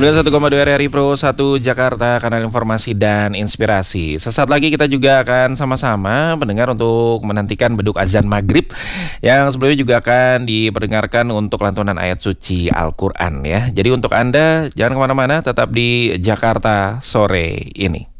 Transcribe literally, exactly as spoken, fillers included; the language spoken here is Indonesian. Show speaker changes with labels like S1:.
S1: sembilan puluh satu koma dua R R I Pro satu Jakarta, kanal informasi dan inspirasi. Sesaat lagi kita juga akan sama-sama mendengar untuk menantikan beduk azan maghrib, yang sebelumnya juga akan diperdengarkan untuk lantunan ayat suci Al-Quran ya. Jadi untuk Anda jangan kemana-mana, tetap di Jakarta Sore ini.